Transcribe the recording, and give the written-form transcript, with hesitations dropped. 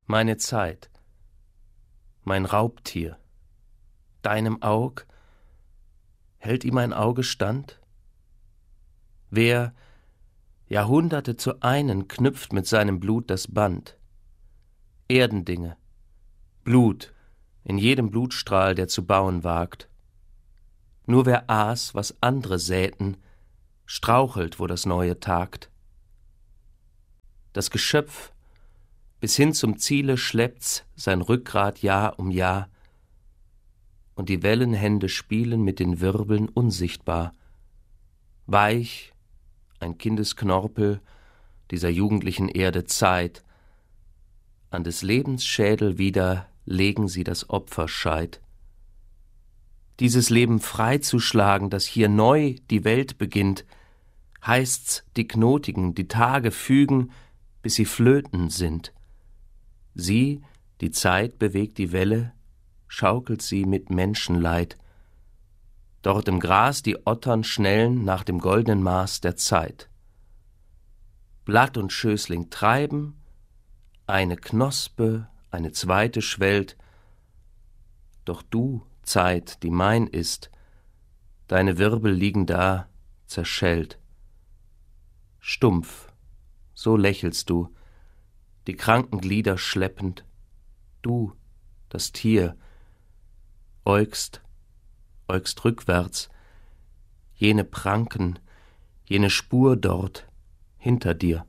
meine Zeit, mein Raubtier, deinem Aug, hält ihm ein Auge stand? Wer Jahrhunderte zu einen knüpft mit seinem Blut das Band, Erdendinge, Blut, in jedem Blutstrahl, der zu bauen wagt. Nur wer aß, was andere säten, strauchelt, wo das Neue tagt. Das Geschöpf bis hin zum Ziele schleppt's sein Rückgrat Jahr um Jahr, und die Wellenhände spielen mit den Wirbeln unsichtbar. Weich, ein Kindesknorpel dieser jugendlichen Erde Zeit, an des Lebens Schädel wieder legen sie das Opferscheit. Dieses Leben freizuschlagen, das hier neu die Welt beginnt, heißt's die Knotigen, die Tage fügen, bis sie Flöten sind. Sie, die Zeit, bewegt die Welle, schaukelt sie mit Menschenleid. Dort im Gras die Ottern schnellen nach dem goldenen Maß der Zeit. Blatt und Schößling treiben, eine Knospe, eine zweite schwellt, doch du, Zeit, die mein ist, deine Wirbel liegen da, zerschellt. Stumpf, so lächelst du, die kranken Glieder schleppend, du, das Tier, äugst rückwärts, jene Pranken, jene Spur dort hinter dir.